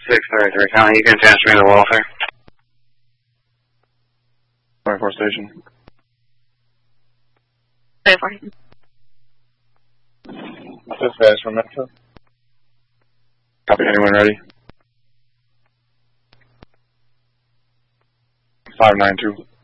633 County, you can transfer me to welfare. 24 station. 24. Dispatch from Metro. Copy, anyone ready? 592.